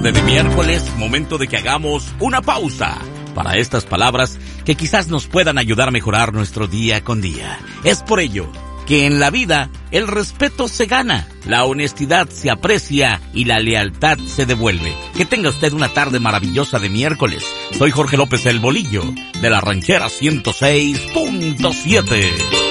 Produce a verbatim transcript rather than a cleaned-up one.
tarde de miércoles, momento de que hagamos una pausa para estas palabras que quizás nos puedan ayudar a mejorar nuestro día con día. Es por ello que en la vida el respeto se gana, la honestidad se aprecia y la lealtad se devuelve. Que tenga usted una tarde maravillosa de miércoles. Soy Jorge López el Bolillo, de la Ranchera ciento seis punto siete.